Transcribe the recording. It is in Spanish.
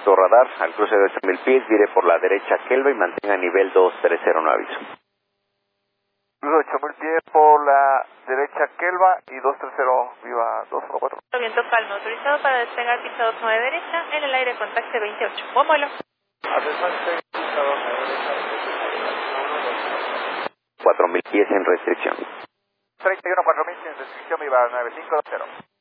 contacto radar al cruce de 8,000 pies, vire por la derecha Kelva y mantenga nivel 230 no aviso. Cruce 8,000 pies por la derecha Kelva y 230 viva 214. Viento calmo, autorizado para despegar pista 29 derecha, en el aire contacte 28. Buen vuelo. 4,000 pies en restricción. 31, 4,000 sin restricción, viva 9520.